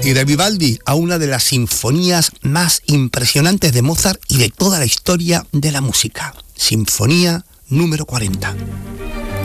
Y de Vivaldi a una de las sinfonías más impresionantes de Mozart y de toda la historia de la música. Sinfonía número 40.